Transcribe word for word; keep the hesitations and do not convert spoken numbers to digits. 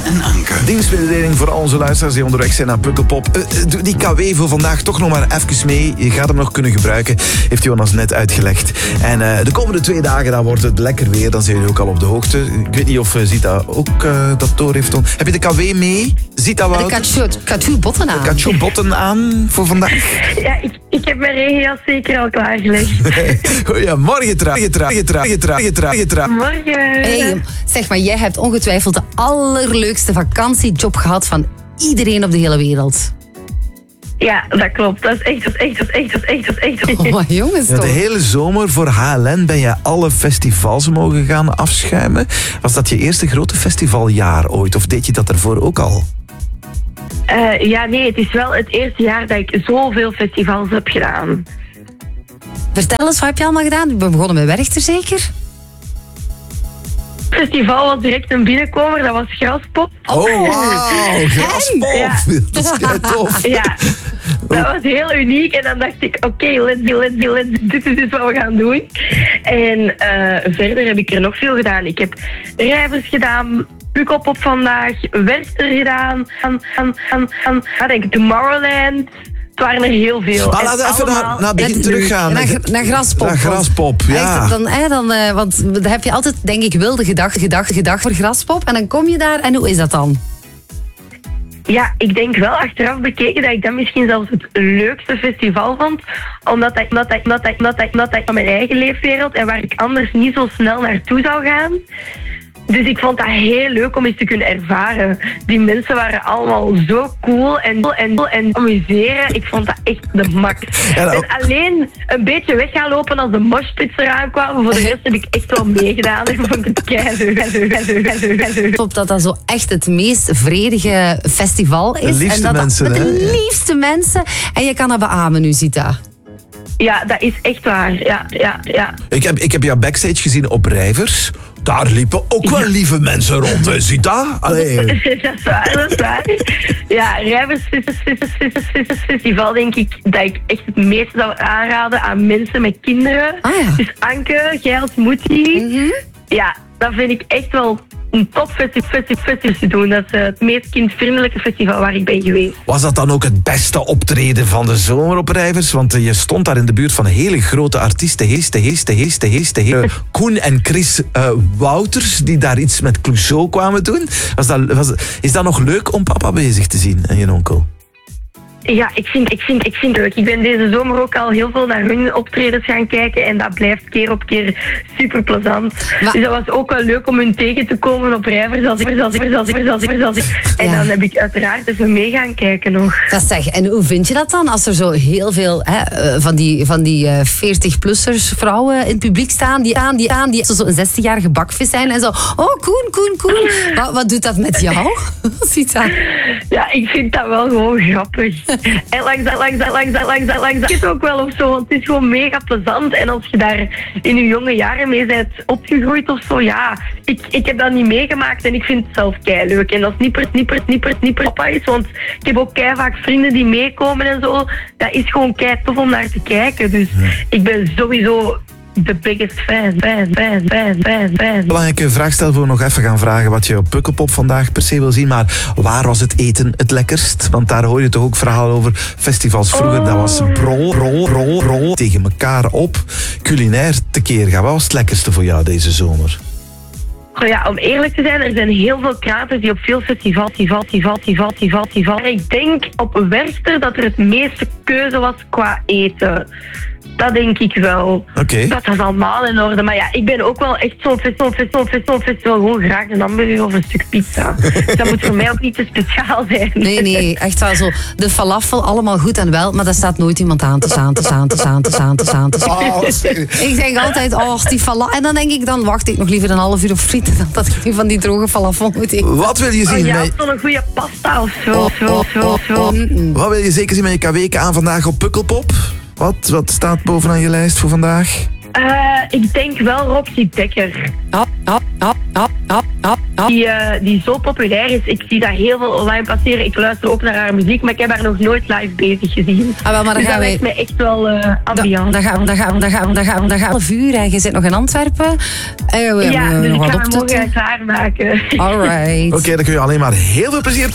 en Anke. Dienstmededeling voor al onze luisteraars die onderweg zijn naar Pukkelpop. Uh, doe die K W voor vandaag toch nog maar even mee. Je gaat hem nog kunnen gebruiken, heeft Jonas net uitgelegd. En uh, de komende twee dagen dan wordt het lekker weer. Dan zijn jullie ook al op de hoogte. Ik weet niet of uh, Zita ook uh, dat door heeft. Heb je de K W mee? Zita Wout? Ik had uw botten aan. Ik had uw botten aan voor vandaag. Ja, ik, ik heb mijn regenjas zeker al klaargelegd. Goeiemorgen, tra. Tra, tra, tra, tra, tra. Morgen. Hey, zeg maar, jij hebt ongetwijfeld de allerleukste vakantiejob gehad van iedereen op de hele wereld. Ja, dat klopt. Dat is echt, dat is echt, dat is echt, dat is echt, dat is echt. Oh, jongens ja, toch. de hele zomer voor H L N ben je alle festivals mogen gaan afschuimen. Was dat je eerste grote festivaljaar ooit? Of deed je dat ervoor ook al? Uh, ja, nee, het is wel het eerste jaar dat ik zoveel festivals heb gedaan. Vertel eens, wat heb je allemaal gedaan? Ik ben begonnen met Werchter zeker? Het festival was direct een binnenkomer, dat was Graspop. Oh, wauw, Graspop. Ja. Dat is kei tof. Ja, dat was heel uniek. En dan dacht ik, oké, okay, let's do, let's do, let's do. Dit is dus wat we gaan doen. En uh, verder heb ik er nog veel gedaan. Ik heb Rijvers gedaan, Pukkelpop vandaag, Werchter gedaan, aan, aan, aan, aan, aan denk ik, Tomorrowland. Het waren er heel veel. Maar laten we even naar, naar het begin Ja, teruggaan. Naar, naar Graspop. Naar Graspop, ja. Echt, dan, hè, dan, uh, want dan heb je altijd, denk ik, wilde gedachten gedacht, gedacht voor Graspop. En dan kom je daar en hoe is dat dan? Ja, ik denk wel achteraf bekeken dat ik dat misschien zelfs het leukste festival vond. Omdat dat, omdat dat, omdat dat, omdat dat, omdat dat van mijn eigen leefwereld en waar ik anders niet zo snel naartoe zou gaan. Dus ik vond dat heel leuk om eens te kunnen ervaren. Die mensen waren allemaal zo cool en, en, en amuseren. Ik vond dat echt de max. Ja, en alleen een beetje weg gaan lopen als de moshpits eraan kwamen. Voor de rest heb ik echt wel meegedaan. Ik vond het keihard. Top dat dat zo echt het meest vredige festival is. De liefste en dat mensen, dat, met de hè? liefste mensen. En je kan dat beamen nu, Zita. Ja, dat is echt waar. Ja, ja, ja. Ik heb, ik heb jou backstage gezien op Rijvers. Daar liepen ook wel lieve mensen rond, hè, Zita? Allee. Dat is waar, dat is waar. Ja, Rijvers Festival denk ik dat ik echt het meeste zou aanraden aan mensen met kinderen. Ah, ja. Dus Anke, jij als moetie. Mm-hmm. Ja, dat vind ik echt wel een top festival te doen. Dat is het meest kindvriendelijke festival waar ik ben geweest. Was dat dan ook het beste optreden van de zomer op Rijvers? Want uh, je stond daar in de buurt van hele grote artiesten. Heeste, heeste, heeste, heeste, heeste. Koen en Chris uh, Wouters, die daar iets met Clouseau kwamen doen. Was dat, was, is dat nog leuk om papa bezig te zien en je onkel? Ja, ik vind, ik, vind, ik vind het leuk. Ik ben deze zomer ook al heel veel naar hun optredens gaan kijken en dat blijft keer op keer super plezant. Maar... Dus dat was ook wel leuk om hun tegen te komen op Rijvers als ik, als ik, als ik, als ik, als ik. En Ja. dan heb ik uiteraard even mee gaan kijken nog. Dat zeg, en hoe vind je dat dan als er zo heel veel hè, van die, van die uh, veertig-plussers vrouwen in het publiek staan, die aan, die aan, die zo'n zestigjarige bakvis zijn en zo. Oh, Koen, Koen, Koen. Wat, wat doet dat met jou? Zita? Ja, ik vind dat wel gewoon grappig. En langs dat, langs dat, langs dat, langs dat, langs dat. Het is ook wel of zo, want het is gewoon mega plezant. En als je daar in je jonge jaren mee bent opgegroeid of zo, ja, ik, ik heb dat niet meegemaakt en ik vind het zelf keileuk. En dat is niet per, niet per, niet per, niet per papa is, want ik heb ook kei vaak vrienden die meekomen en zo. Dat is gewoon kei tof om naar te kijken. Dus ik ben sowieso de biggest fan, fan, fan, fan, fan, fan. Belangrijke vraag stellen voor we nog even gaan vragen wat je op Pukkelpop vandaag per se wil zien. Maar waar was het eten het lekkerst? Want daar hoor je toch ook verhalen over festivals vroeger. Dat was brol, rol, rol, rol. Tegen elkaar op. Culinair tekeer gaan. Wat was het lekkerste voor jou deze zomer? Oh ja, om eerlijk te zijn, er zijn heel veel kraters die op veel festivals, festivals, festivals, festivals, festivals, festivals. Ik denk op Werchter dat er het meeste keuze was qua eten. Dat denk ik wel. Oké. Dat was allemaal in orde. Maar ja, ik ben ook wel echt zo'n festival, festival, festival, festival. Gewoon graag een hamburger of een stuk pizza. Dat moet voor mij ook niet te speciaal zijn. Nee, nee, echt wel zo. De falafel, allemaal goed en wel, maar daar staat nooit iemand aan te staan, te staan, te staan, te staan, te staan, te staan. Oh, Ik denk altijd, oh, die falafel. En dan denk ik, dan wacht ik nog liever een half uur op frieten dan dat ik nu van die droge falafel moet eten. wat wil je Oh zien? ja, met- zo'n goede pasta of zo. Oh, zo, oh, zo, oh, zo. oh, mm-mm. Wat wil je zeker zien met je K W aan vandaag op Pukkelpop? Wat, wat staat bovenaan je lijst voor vandaag? Uh, ik denk wel Roxy Dekker. Oh, oh, oh, oh, Oh, oh, oh. Die, uh, die zo populair is. Ik zie dat heel veel online passeren. Ik luister ook naar haar muziek, maar ik heb haar nog nooit live bezig gezien. Ah, wel, maar dan dus gaan dat wij... lijkt me echt wel uh, ambiant. Dan gaan we, dan gaan we, dan gaan we, dan gaan we, dan gaan we. Vuur, en je zit nog in Antwerpen. En we ja, we dus nog ik wat ga hem morgen opzetten. klaarmaken. Alright. Oké, okay, dan kun je alleen maar heel veel plezier